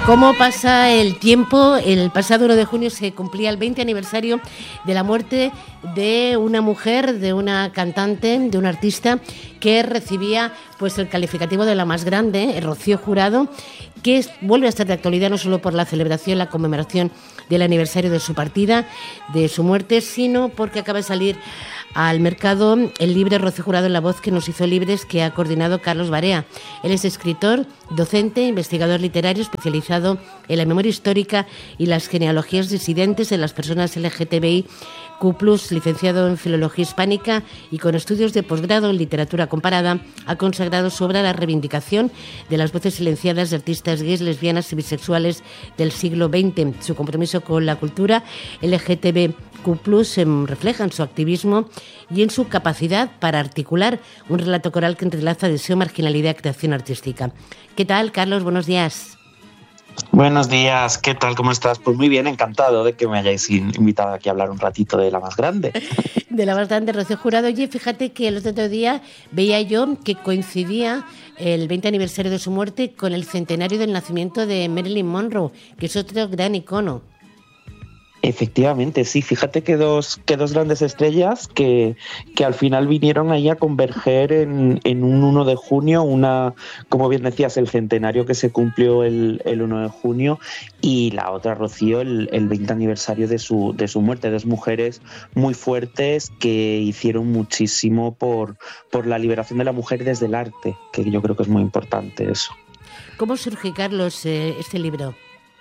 ¿Cómo pasa el tiempo? El pasado 1 de junio se cumplía el 20 aniversario de la muerte de una mujer, de una cantante, de una artista que recibía pues el calificativo de la más grande, Rocío Jurado, que vuelve a estar de actualidad no solo por la celebración, la conmemoración del aniversario de su partida, de su muerte, sino porque acaba de salir al mercado el libro Rocío Jurado en la voz que nos hizo libres, que ha coordinado Carlos Barea. Él es escritor, docente, investigador literario especializado en la memoria histórica y las genealogías disidentes de las personas LGTBIQ+, licenciado en Filología Hispánica y con estudios de posgrado en Literatura Comparada, ha consagrado su obra a la reivindicación de las voces silenciadas de artistas gays, lesbianas y bisexuales del siglo XX. Su compromiso con la cultura LGTBIQ+, se refleja en su activismo y en su capacidad para articular un relato coral que entrelaza deseo, marginalidad y creación artística. ¿Qué tal, Carlos? Buenos días. Buenos días, ¿qué tal? ¿Cómo estás? Pues muy bien, encantado de que me hayáis invitado aquí a hablar un ratito de la más grande. De la más grande, Rocío Jurado. Oye, fíjate que el otro día veía yo que coincidía el 20 aniversario de su muerte con el centenario del nacimiento de Marilyn Monroe, que es otro gran icono. Efectivamente, sí, fíjate que dos grandes estrellas que al final vinieron ahí a converger en un 1 de junio, como bien decías, el centenario que se cumplió el 1 de junio y la otra, Rocío, el 20 aniversario de su muerte. Dos mujeres muy fuertes que hicieron muchísimo por la liberación de la mujer desde el arte, que yo creo que es muy importante eso. ¿Cómo surge, Carlos, este libro?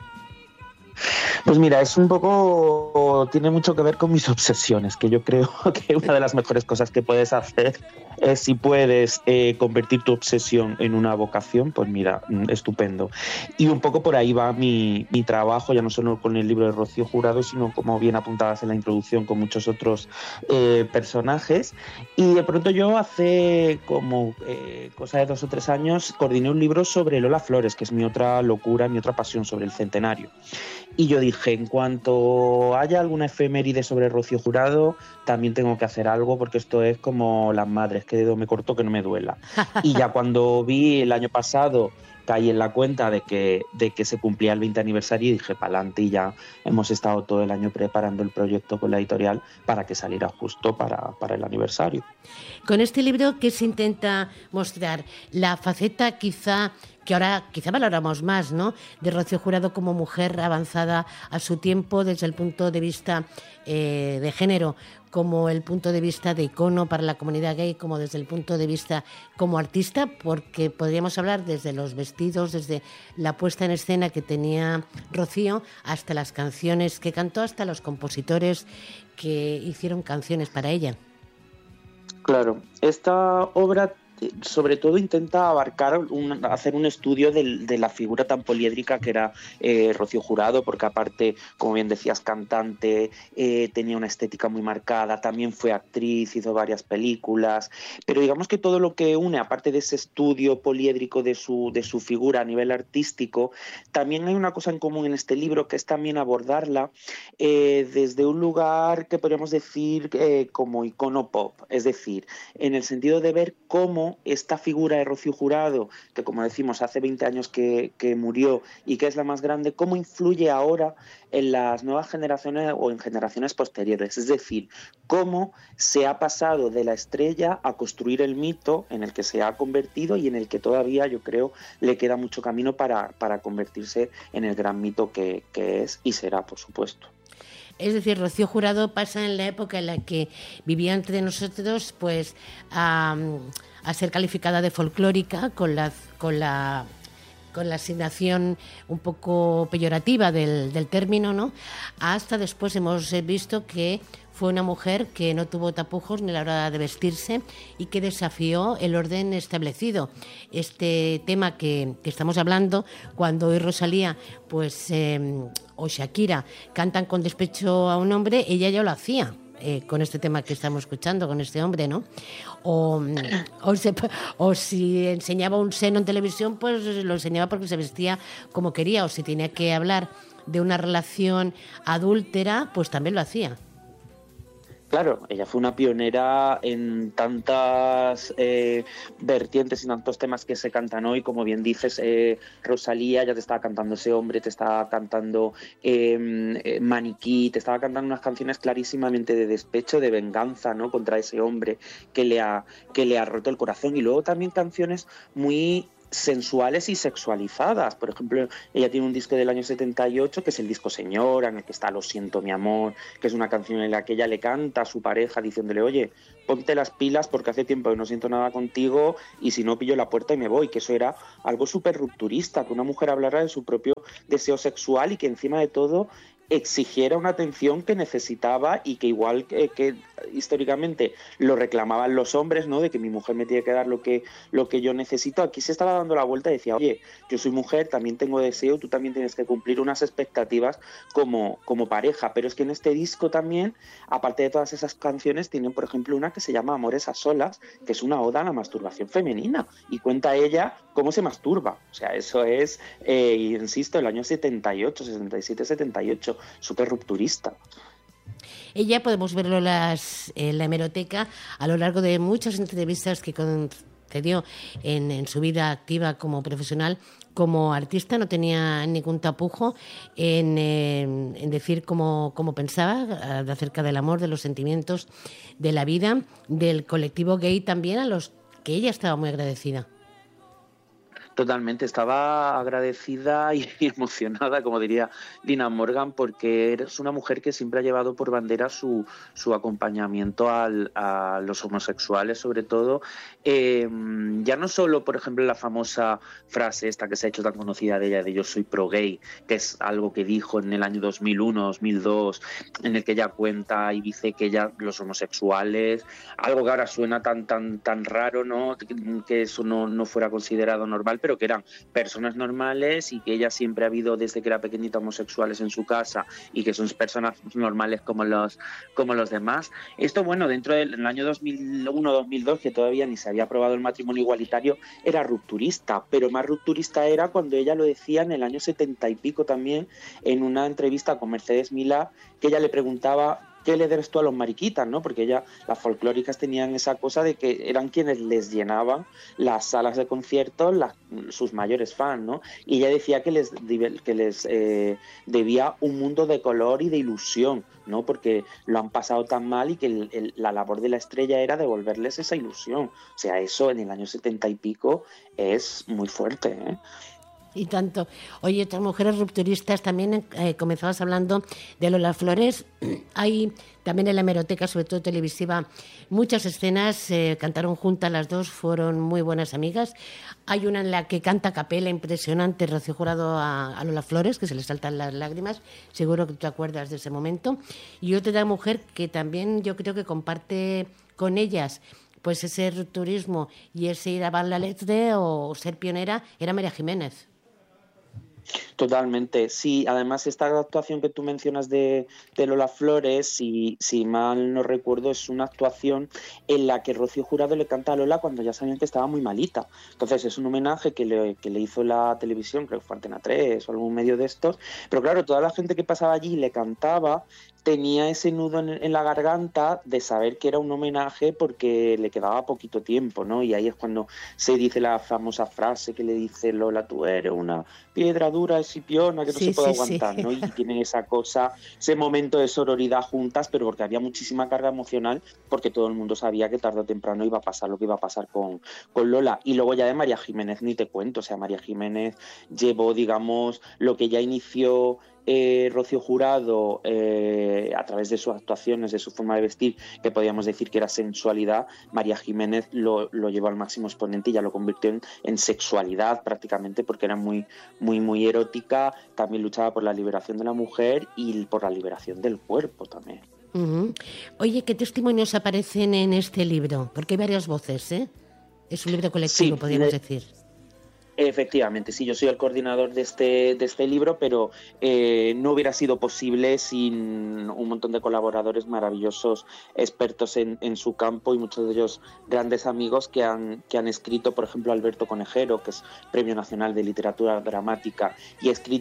Pues mira, es un poco, tiene mucho que ver con mis obsesiones, que yo creo que una de las mejores cosas que puedes hacer es, si puedes convertir tu obsesión en una vocación, pues mira, estupendo. Y un poco por ahí va mi trabajo, ya no solo con el libro de Rocío Jurado, sino, como bien apuntabas en la introducción, con muchos otros personajes. Y de pronto yo hace como cosa de 2 o 3 años coordiné un libro sobre Lola Flores, que es mi otra locura, mi otra pasión, sobre el centenario. Y yo dije, en cuanto haya alguna efeméride sobre Rocío Jurado, también tengo que hacer algo, porque esto es como las madres, que dedo me corto que no me duela. Y ya cuando vi el año pasado, caí en la cuenta de que se cumplía el 20 aniversario y dije, pa'lante, y ya hemos estado todo el año preparando el proyecto con la editorial para que saliera justo para el aniversario. Con este libro, ¿qué se intenta mostrar? La faceta que ahora quizá valoramos más, ¿no?, de Rocío Jurado como mujer avanzada a su tiempo desde el punto de vista de género, como el punto de vista de icono para la comunidad gay, como desde el punto de vista como artista, porque podríamos hablar desde los vestidos, desde la puesta en escena que tenía Rocío, hasta las canciones que cantó, hasta los compositores que hicieron canciones para ella. Claro, esta obra sobre todo intenta abarcar, hacer un estudio de la figura tan poliédrica que era Rocío Jurado, porque aparte, como bien decías, cantante, tenía una estética muy marcada, también fue actriz, hizo varias películas, pero digamos que todo lo que une, aparte de ese estudio poliédrico de su figura a nivel artístico, también hay una cosa en común en este libro, que es también abordarla desde un lugar que podríamos decir como icono pop, es decir, en el sentido de ver cómo esta figura de Rocío Jurado, que como decimos hace 20 años que murió y que es la más grande, cómo influye ahora en las nuevas generaciones o en generaciones posteriores, es decir, cómo se ha pasado de la estrella a construir el mito en el que se ha convertido y en el que todavía, yo creo, le queda mucho camino para convertirse en el gran mito que es y será, por supuesto. Es decir, Rocío Jurado pasa en la época en la que vivía entre nosotros, pues a ser calificada de folclórica con la asignación un poco peyorativa del término, ¿no? Hasta después hemos visto que fue una mujer que no tuvo tapujos ni a la hora de vestirse y que desafió el orden establecido. Este tema que estamos hablando, cuando hoy Rosalía o Shakira cantan con despecho a un hombre, ella ya lo hacía. Con este tema que estamos escuchando, con este hombre, ¿no? O si enseñaba un seno en televisión, pues lo enseñaba porque se vestía como quería, o si tenía que hablar de una relación adúltera, pues también lo hacía. Claro, ella fue una pionera en tantas vertientes y tantos temas que se cantan hoy, como bien dices, Rosalía ya te estaba cantando Ese hombre, te estaba cantando Maniquí, te estaba cantando unas canciones clarísimamente de despecho, de venganza, ¿no?, contra ese hombre que le ha roto el corazón, y luego también canciones muy sensuales y sexualizadas. Por ejemplo, ella tiene un disco del año 78 que es el disco Señora, en el que está Lo siento mi amor, que es una canción en la que ella le canta a su pareja diciéndole: oye, ponte las pilas porque hace tiempo que no siento nada contigo y si no pillo la puerta y me voy. Que eso era algo súper rupturista, que una mujer hablara de su propio deseo sexual y que encima de todo exigiera una atención que necesitaba, y que igual que históricamente lo reclamaban los hombres, ¿no?, de que mi mujer me tiene que dar lo que yo necesito. Aquí se estaba dando la vuelta y decía: oye, yo soy mujer, también tengo deseo, tú también tienes que cumplir unas expectativas como pareja. Pero es que en este disco también, aparte de todas esas canciones, tienen, por ejemplo, una que se llama Amores a solas, que es una oda a la masturbación femenina, y cuenta ella cómo se masturba. O sea, eso es, insisto, el año 78, 67, 78, súper rupturista. Ella podemos verlo en la hemeroteca a lo largo de muchas entrevistas que concedió en su vida activa como profesional. Como artista no tenía ningún tapujo en decir cómo pensaba acerca del amor, de los sentimientos, de la vida, del colectivo gay también, a los que ella estaba muy agradecida. Totalmente, estaba agradecida y emocionada, como diría Lina Morgan, porque es una mujer que siempre ha llevado por bandera su acompañamiento a los homosexuales, sobre todo. Ya no solo, por ejemplo, la famosa frase esta que se ha hecho tan conocida de ella, de yo soy pro gay, que es algo que dijo en el año 2001, 2002, en el que ella cuenta y dice que los homosexuales, algo que ahora suena tan raro, ¿no?, que eso no fuera considerado normal, pero que eran personas normales, y que ella siempre ha habido, desde que era pequeñita, homosexuales en su casa, y que son personas normales como los demás. Esto, bueno, dentro del año 2001-2002, que todavía ni se había aprobado el matrimonio igualitario, era rupturista, pero más rupturista era cuando ella lo decía en el año 70 y pico también, en una entrevista con Mercedes Milá, que ella le preguntaba: ¿qué le debes tú a los mariquitas?, ¿no? Porque las folclóricas tenían esa cosa de que eran quienes les llenaban las salas de conciertos, sus mayores fans, ¿no? Y ella decía que les debía un mundo de color y de ilusión, ¿no? Porque lo han pasado tan mal, y que la labor de la estrella era devolverles esa ilusión. O sea, eso en el año 70 y pico es muy fuerte, ¿eh? Y tanto. Oye, otras mujeres rupturistas también, comenzabas hablando de Lola Flores. Hay también en la hemeroteca, sobre todo televisiva, muchas escenas. Cantaron juntas las dos, fueron muy buenas amigas. Hay una en la que canta a capela impresionante Rocío Jurado a Lola Flores, que se le saltan las lágrimas. Seguro que te acuerdas de ese momento. Y otra mujer que también yo creo que comparte con ellas pues ese rupturismo y ese ir a la letra o ser pionera, era María Jiménez. Totalmente, sí. Además, esta actuación que tú mencionas de Lola Flores, si mal no recuerdo, es una actuación en la que Rocío Jurado le canta a Lola cuando ya sabían que estaba muy malita. Entonces es un homenaje que le hizo la televisión, creo que fue Antena 3 o algún medio de estos. Pero claro, toda la gente que pasaba allí y le cantaba tenía ese nudo en la garganta de saber que era un homenaje, porque le quedaba poquito tiempo, ¿no? Y ahí es cuando se dice la famosa frase que le dice Lola: tú eres una piedra dura, escipiona, que no se puede aguantar, ¿no? Y tienen esa cosa, ese momento de sororidad juntas, pero porque había muchísima carga emocional, porque todo el mundo sabía que tarde o temprano iba a pasar lo que iba a pasar con Lola. Y luego ya de María Jiménez ni te cuento. O sea, María Jiménez llevó, digamos, lo que ya inició Rocío Jurado a través de sus actuaciones, de su forma de vestir, que podíamos decir que era sensualidad. María Jiménez lo llevó al máximo exponente y ya lo convirtió en sexualidad prácticamente, porque era muy, muy, muy erótica. También luchaba por la liberación de la mujer y por la liberación del cuerpo también. Uh-huh. Oye, ¿qué testimonios aparecen en este libro? Porque hay varias voces, ¿eh? Es un libro colectivo, sí, podríamos decir. Efectivamente, sí, yo soy el coordinador de este libro, pero no hubiera sido posible sin un montón de colaboradores maravillosos, expertos en su campo, y muchos de ellos grandes amigos que han escrito. Por ejemplo, Alberto Conejero, que es Premio Nacional de Literatura Dramática, y ha escrito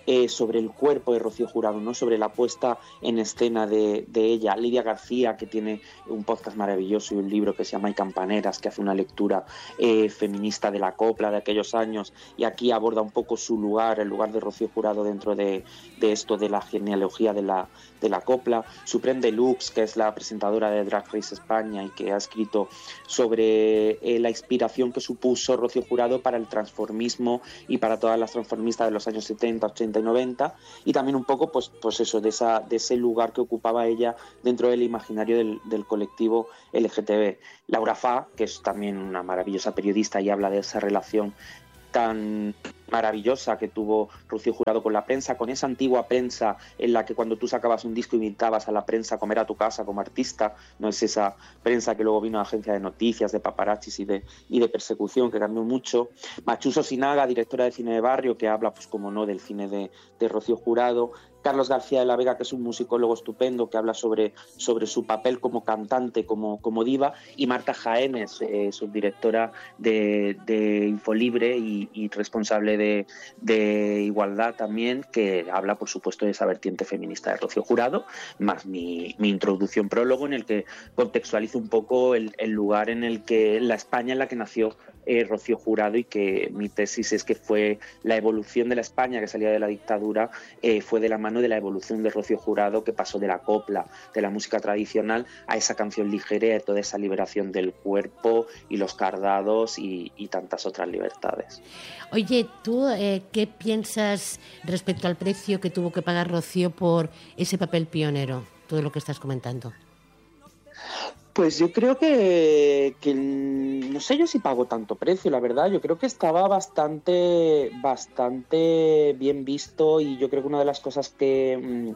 sobre el cuerpo de Rocío Jurado, ¿no? Sobre la puesta en escena de ella. Lidia García, que tiene un podcast maravilloso y un libro que se llama Hay campaneras, que hace una lectura feminista de la copla de aquellos años, y aquí aborda un poco su lugar, el lugar de Rocío Jurado dentro de esto de la genealogía de la copla. Supreme Deluxe, que es la presentadora de Drag Race España y que ha escrito sobre la inspiración que supuso Rocío Jurado para el transformismo y para todas las transformistas de los años 70, 80 y 90, y también un poco pues eso, de ese lugar que ocupaba ella dentro del imaginario del colectivo LGTB. Laura Fa, que es también una maravillosa periodista y habla de esa relación tan maravillosa que tuvo Rocío Jurado con la prensa, con esa antigua prensa en la que cuando tú sacabas un disco invitabas a la prensa a comer a tu casa como artista, no es esa prensa que luego vino a agencia de noticias, de paparazzis y de persecución, que cambió mucho. Machuso Sinaga, directora de cine de barrio, que habla, pues como no, del cine de Rocío Jurado. Carlos García de la Vega, que es un musicólogo estupendo, que habla sobre su papel como cantante, como diva, y Marta Jaénes, subdirectora de Infolibre y responsable de Igualdad también, que habla, por supuesto, de esa vertiente feminista de Rocío Jurado, más mi introducción prólogo, en el que contextualizo un poco el lugar en el que la España en la que nació Rocío Jurado, y que mi tesis es que fue la evolución de la España que salía de la dictadura, fue de la mano de la evolución de Rocío Jurado, que pasó de la copla, de la música tradicional, a esa canción ligera, toda esa liberación del cuerpo y los cardados y tantas otras libertades. Oye, ¿tú qué piensas respecto al precio que tuvo que pagar Rocío por ese papel pionero? Todo lo que estás comentando. Pues yo creo que no sé yo si pago tanto precio, la verdad. Yo creo que estaba bastante bien visto, y yo creo que una de las cosas que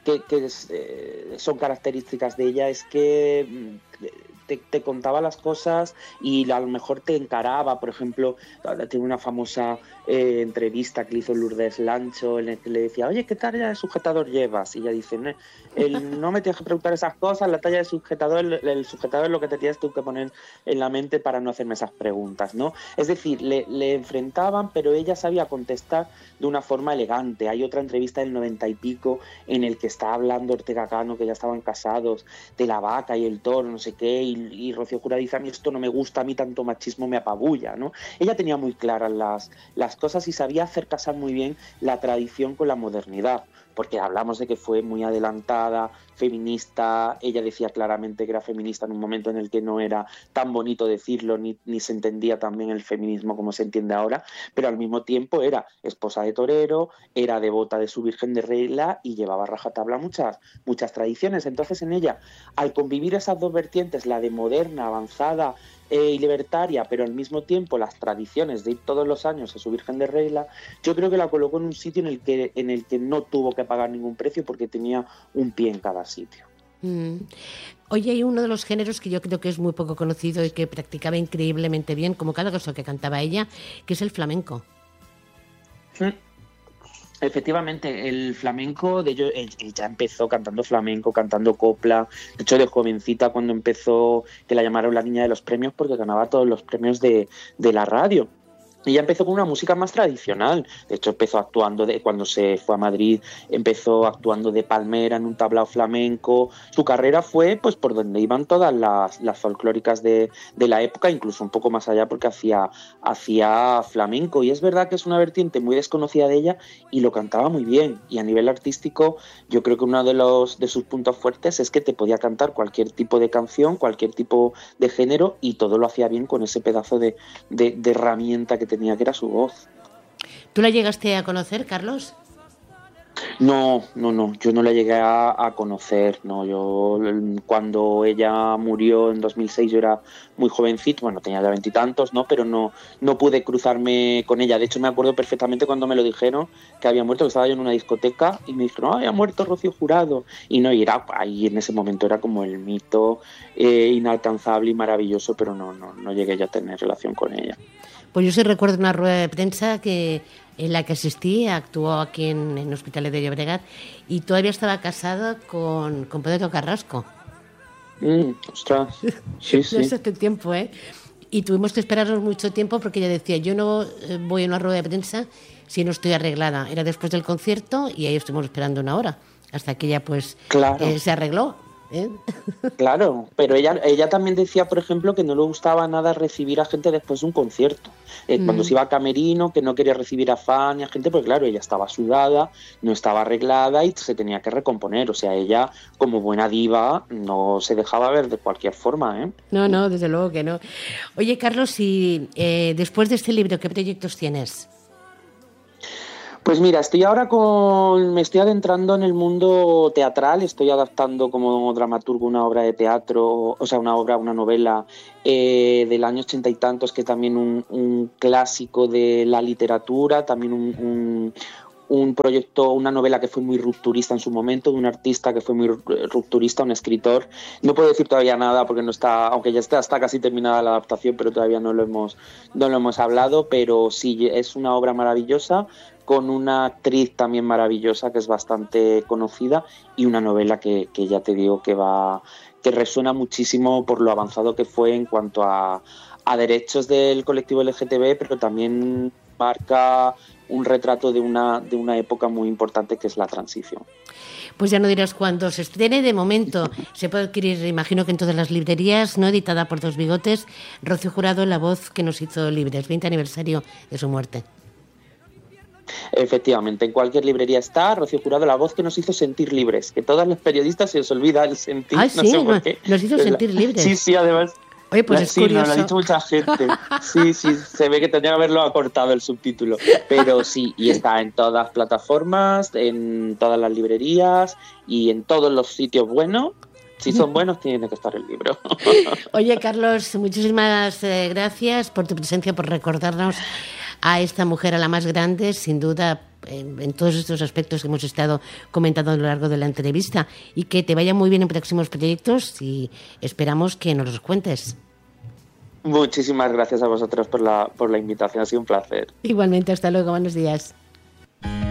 son características de ella es que te contaba las cosas y a lo mejor te encaraba. Por ejemplo, tiene una famosa entrevista que le hizo Lourdes Lancho, en la que le decía: oye, ¿qué talla de sujetador llevas? Y ella dice: no me tienes que preguntar esas cosas, la talla de sujetador, el sujetador es lo que te tienes tú que poner en la mente para no hacerme esas preguntas, ¿no? Es decir, le enfrentaban, pero ella sabía contestar de una forma elegante. Hay otra entrevista del 90 y pico en el que está hablando Ortega Cano, que ya estaban casados, de la vaca y el toro, no sé qué, y Rocío Jurado dice: a mí esto no me gusta, a mí tanto machismo me apabulla, ¿no? Ella tenía muy claras las cosas y sabía hacer casar muy bien la tradición con la modernidad, porque hablamos de que fue muy adelantada, feminista. Ella decía claramente que era feminista en un momento en el que no era tan bonito decirlo, ni se entendía tan bien el feminismo como se entiende ahora, pero al mismo tiempo era esposa de torero, era devota de su Virgen de Regla y llevaba a rajatabla muchas tradiciones. Entonces, en ella, al convivir esas dos vertientes, la de moderna, avanzada y libertaria, pero al mismo tiempo las tradiciones de ir todos los años a su Virgen de Regla, yo creo que la colocó en un sitio en el que no tuvo que pagar ningún precio, porque tenía un pie en cada sitio. Oye, hay uno de los géneros que yo creo que es muy poco conocido y que practicaba increíblemente bien, como cada cosa que cantaba ella, que es el flamenco. Efectivamente, el flamenco, de ello, él ya empezó cantando flamenco, cantando copla. De hecho, de jovencita, cuando empezó, que la llamaron la niña de los premios, porque ganaba todos los premios de la radio. Ella empezó con una música más tradicional. De hecho, empezó actuando, cuando se fue a Madrid, empezó actuando de palmera en un tablao flamenco. Su carrera fue pues por donde iban todas las folclóricas de la época, incluso un poco más allá, porque hacía flamenco. Y es verdad que es una vertiente muy desconocida de ella, y lo cantaba muy bien. Y a nivel artístico, yo creo que uno de sus puntos fuertes es que te podía cantar cualquier tipo de canción, cualquier tipo de género, y todo lo hacía bien con ese pedazo de herramienta que tenía, que era su voz. ¿Tú la llegaste a conocer, Carlos? No, yo no la llegué a conocer, no. Yo, cuando ella murió en 2006, yo era muy jovencito, bueno, tenía ya 20 y tantos, ¿no? Pero no pude cruzarme con ella. De hecho, me acuerdo perfectamente cuando me lo dijeron, que había muerto, que estaba yo en una discoteca, y me dijeron: había muerto Rocío Jurado. Y no, y era ahí, en ese momento era como el mito inalcanzable y maravilloso, pero no llegué ya a tener relación con ella. Pues yo sí recuerdo una rueda de prensa en la que asistí, actuó aquí en Hospitalet de Llobregat, y todavía estaba casada con Pedro Carrasco. Ostras, sí. No es hace tiempo, ¿eh? Y tuvimos que esperarnos mucho tiempo, porque ella decía: yo no voy a una rueda de prensa si no estoy arreglada? Era después del concierto y ahí estuvimos esperando una hora, hasta que ella pues Claro. se arregló. Claro, pero ella también decía, por ejemplo, que no le gustaba nada recibir a gente después de un concierto. Cuando se iba a camerino, que no quería recibir a fan y a gente, pues claro, ella estaba sudada, no estaba arreglada y se tenía que recomponer. O sea, ella, como buena diva, no se dejaba ver de cualquier forma, ¿eh? No, desde luego que no. Oye, Carlos, y después de este libro, ¿qué proyectos tienes? Pues mira, me estoy adentrando en el mundo teatral, estoy adaptando como dramaturgo una obra de teatro, o sea, una novela del año 80 y tantos, que es también un clásico de la literatura, también un proyecto, una novela que fue muy rupturista en su momento, de un artista que fue muy rupturista, un escritor. No puedo decir todavía nada porque no está, aunque ya está casi terminada la adaptación, pero todavía no lo hemos hablado, pero sí, es una obra maravillosa, con una actriz también maravillosa que es bastante conocida, y una novela que ya te digo que resuena muchísimo por lo avanzado que fue en cuanto a derechos del colectivo LGTB, pero también marca un retrato de una época muy importante, que es la transición. Pues ya no dirás cuándo se estrene. De momento se puede adquirir, imagino que en todas las librerías, ¿no? Editada por Dos Bigotes. Rocío Jurado, la voz que nos hizo libres, 20 aniversario de su muerte. Efectivamente, en cualquier librería está. Rocío Jurado, la voz que nos hizo sentir libres, que todos los periodistas se os olvida el sentir. Sí, no sé por qué. Nos hizo sentir libres. Sí, además. Oye, pues es curioso. Nos lo ha dicho mucha gente. Sí, se ve que tendría que haberlo acortado el subtítulo. Pero sí, y está en todas las plataformas, en todas las librerías y en todos los sitios buenos. Si son buenos, tiene que estar el libro. Oye, Carlos, muchísimas gracias por tu presencia, por recordarnos a esta mujer, a la más grande, sin duda, en todos estos aspectos que hemos estado comentando a lo largo de la entrevista, y que te vaya muy bien en próximos proyectos y esperamos que nos los cuentes. Muchísimas gracias a vosotros por la invitación, ha sido un placer. Igualmente, hasta luego, buenos días.